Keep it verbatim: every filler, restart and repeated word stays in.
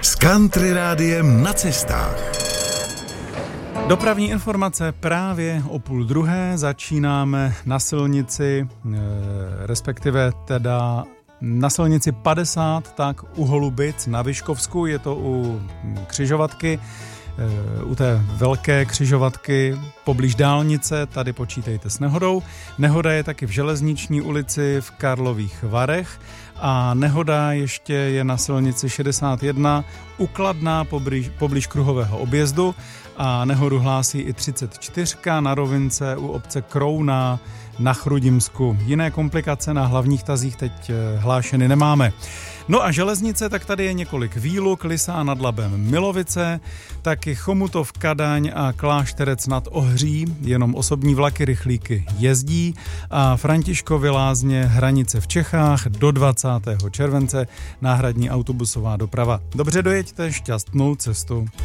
S Country Rádiem na cestách. Dopravní informace právě o půl druhé. Začínáme na silnici, respektive teda na silnici padesát, tak u Holubic na Vyškovsku, je to u křižovatky, u té velké křižovatky poblíž dálnice, tady počítejte s nehodou. Nehoda je taky v Železniční ulici v Karlových Varech a nehoda ještě je na silnici šedesát jedna u Kladna poblíž, poblíž kruhového objezdu a nehodu hlásí i třicet čtyři na rovince u obce Krouna na Chrudimsku. Jiné komplikace na hlavních tazích teď hlášeny nemáme. No a železnice, tak tady je několik výluk, Lysá nad Labem Milovice, taky Chomutov Kadaň a Klášterec nad Ohří, jenom osobní vlaky, rychlíky jezdí a Františkovy Lázně Hranice v Čechách do dvacátého července náhradní autobusová doprava. Dobře dojeďte, šťastnou cestu.